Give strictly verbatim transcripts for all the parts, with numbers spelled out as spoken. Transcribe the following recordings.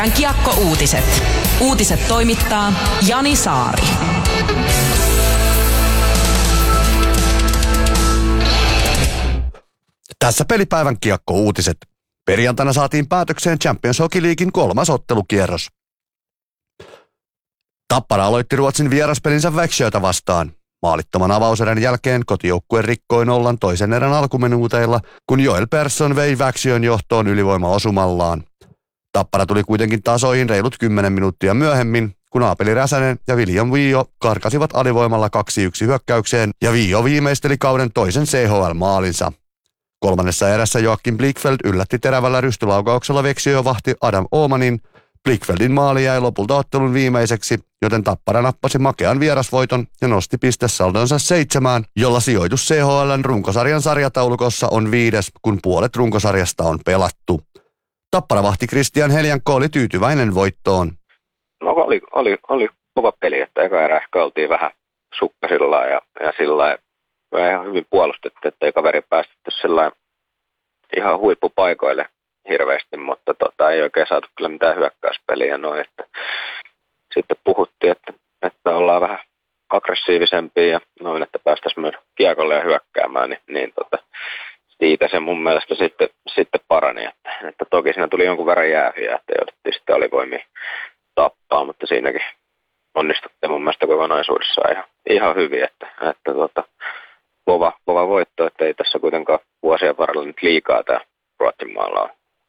Kiekko-uutiset. Uutiset toimittaa Jani Saari. Tässä pelipäivän Kiekko-uutiset. Perjantaina saatiin päätökseen Champions Hockey Leaguein kolmas ottelukierros. Tappara aloitti Ruotsin vieraspelinsä Växjötä vastaan. Maalittoman avauserän jälkeen kotijoukkue rikkoi nollan toisen erän alkuminuuteilla, kun Joel Persson vei Växjön johtoon ylivoimaosumallaan. Tappara tuli kuitenkin tasoihin reilut kymmenen minuuttia myöhemmin, kun Aapeli Räsänen ja William Vio karkasivat alivoimalla kaksi yksi hyökkäykseen ja Vio viimeisteli kauden toisen C H L-maalinsa. Kolmannessa erässä Joakim Blichfeld yllätti terävällä rystylaukauksella Växjö-vahti Adam Åmanin. Blichfeldin maali jäi lopulta ottelun viimeiseksi, joten Tappara nappasi makean vierasvoiton ja nosti pistesaldonsa seitsemään, jolla sijoitus C H L:n runkosarjan sarjataulukossa on viides, kun puolet runkosarjasta on pelattu. Tapparavahti Christian Heliankko oli tyytyväinen voittoon. No oli, oli, oli kova peli, että eka erä ehkä oltiin vähän sukkasilla ja, ja sillä ihan hyvin puolustettu, että ei kaveri päästetty sillä ihan huippupaikoille hirveästi, mutta tota, ei oikein saatu kyllä mitään hyökkäyspeliä noin, että sitten puhuttiin, että, että ollaan vähän aggressiivisempia ja noin, että päästäisiin myös kiekolle ja hyökkäämään, niin, niin tota, siitä se mun mielestä sitten, sitten parani, että, että toki siinä tuli jonkun verran jäähyjä, että jouduttiin sitten alivoimia tappaa, mutta siinäkin onnistuttiin mun mielestä kokonaisuudessaan ihan, ihan hyvin, että, että tota, kova, kova voitto, että ei tässä kuitenkaan vuosien varrella nyt liikaa tämä Ruotsin maalla on,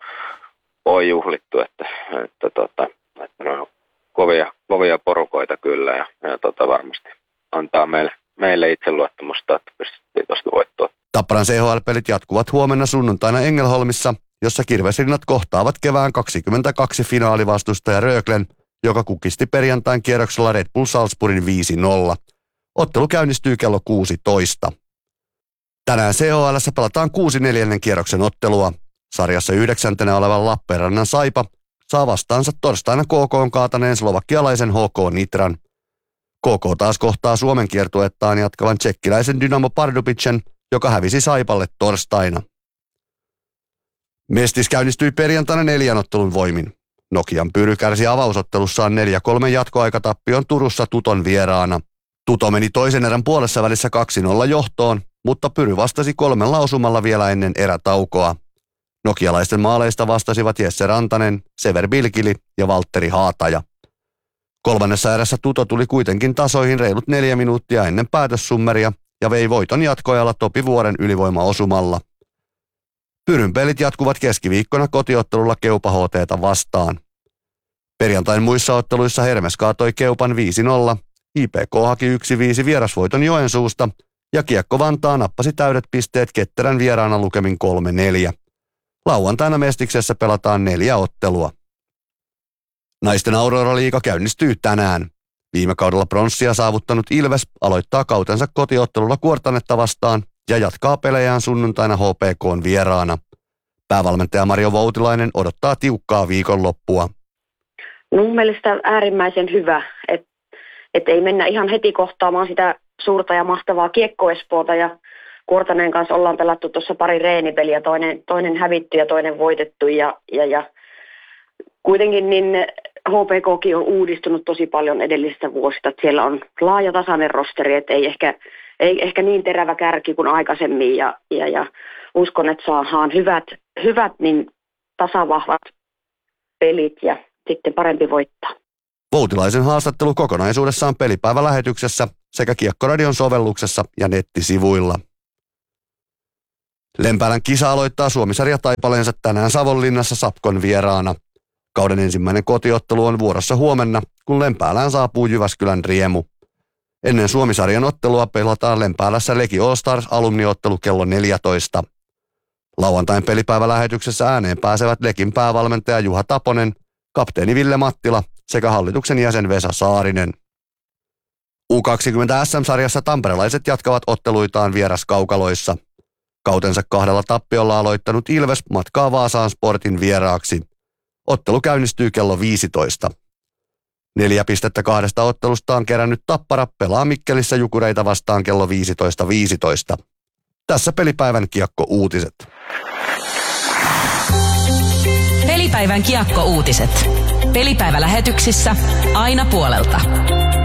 on juhlittu, että, että, tota, että ne on kovia, kovia porukoita kyllä ja, ja tota, varmasti antaa meille, meille itseluottamusta, että pystyttiin tuosta voittoa. Tapparan C H L-pelit jatkuvat huomenna sunnuntaina Engelholmissa, jossa Kirvesrinnat kohtaavat kevään kaksikymmentäkaksi finaalivastustaja Röglen, joka kukisti perjantain kierroksella Red Bull Salzburgin viisi nolla. Ottelu käynnistyy kello kuusitoista. Tänään C H L:ssä pelataan kuusi neljännen kierroksen ottelua. Sarjassa yhdeksäntenä olevan Lappeenrannan Saipa saa vastaansa torstaina K K:n kaataneen slovakialaisen H K Nitran. K K taas kohtaa Suomen kiertuettaan jatkavan tsekkiläisen Dynamo Pardubicen, joka hävisi Saipalle torstaina. Mestis käynnistyi perjantaina neljän ottelun voimin. Nokian Pyry kärsi avausottelussaan neljä kolme jatkoaikatappion Turussa Tuton vieraana. Tuto meni toisen erän puolessa välissä kaksi nolla johtoon, mutta Pyry vastasi kolmen lausumalla vielä ennen erätaukoa. Nokialaisten maaleista vastasivat Jesse Rantanen, Sever Bilkili ja Valtteri Haataja. Kolmannessa erässä Tuto tuli kuitenkin tasoihin reilut neljä minuuttia ennen päätössummeria ja vei voiton jatkoajalla Topi Vuoren ylivoimaosumalla. Pyryn pelit jatkuvat keskiviikkona kotiottelulla Keupa H T:tä vastaan. Perjantain muissa otteluissa Hermes kaatoi Keupan viisi nolla, I P K haki yksi viisi vierasvoiton Joensuusta ja Kiekko Vantaa nappasi täydet pisteet Ketterän vieraana lukemin kolme neljä. Lauantaina Mestiksessä pelataan neljä ottelua. Naisten Aurora-liiga käynnistyy tänään. Viime kaudella pronssia saavuttanut Ilves aloittaa kautensa kotiottelulla Kuortanetta vastaan ja jatkaa pelejään sunnuntaina H P K:n vieraana. Päävalmentaja Marjo Voutilainen odottaa tiukkaa viikonloppua. No mun mielestä äärimmäisen hyvä, että et ei mennä ihan heti kohtaamaan sitä suurta ja mahtavaa Kiekko-Espoota ja Kuortaneen kanssa ollaan pelattu tuossa pari reenipeliä, toinen, toinen hävitty ja toinen voitettu ja, ja, ja kuitenkin niin H P K:kin on uudistunut tosi paljon edellisistä vuosista, että siellä on laaja tasainen rosteri, että ei ehkä, ei ehkä niin terävä kärki kuin aikaisemmin ja, ja, ja uskon, että saadaan hyvät, hyvät niin tasavahvat pelit ja sitten parempi voittaa. Voutilaisen haastattelu kokonaisuudessaan pelipäivälähetyksessä sekä Kiekkoradion sovelluksessa ja nettisivuilla. Lempäälän kisa aloittaa Suomisarja taipaleensa tänään Savonlinnassa Sapkon vieraana. Kauden ensimmäinen kotiottelu on vuorossa huomenna, kun Lempäälään saapuu Jyväskylän Riemu. Ennen Suomisarjan ottelua pelataan Lempäälässä Leki All Stars -alumniottelu kello neljätoista. Lauantain pelipäivälähetyksessä ääneen pääsevät Lekin päävalmentaja Juha Taponen, kapteeni Ville Mattila sekä hallituksen jäsen Vesa Saarinen. U kaksikymmentä S M-sarjassa tamperelaiset jatkavat otteluitaan vieraskaukaloissa. Kautensa kahdella tappiolla aloittanut Ilves matkaa Vaasaan Sportin vieraaksi. Ottelu käynnistyy kello viisitoista. Neljä pistettä kahdesta ottelusta on kerännyt Tappara pelaa Mikkelissä Jukureita vastaan kello viisitoista viisitoista. Tässä pelipäivän Kiekko-uutiset. Pelipäivän Kiekko-uutiset. Pelipäivälähetyksissä aina puolelta.